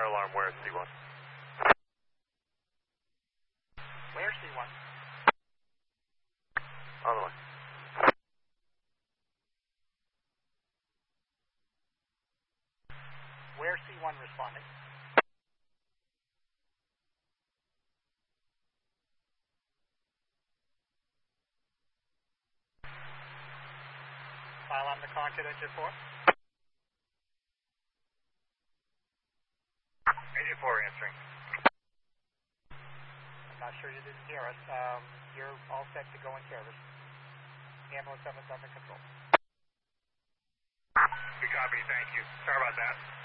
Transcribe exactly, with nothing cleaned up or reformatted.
alarm, where, C one? Where, C one? On the way. Where, C one responding? File on the contact engine four. Engine four answering. I'm not sure you didn't hear us. Um, you're all set to go in service. Ambulance seven is under control. Good copy, thank you. Sorry about that.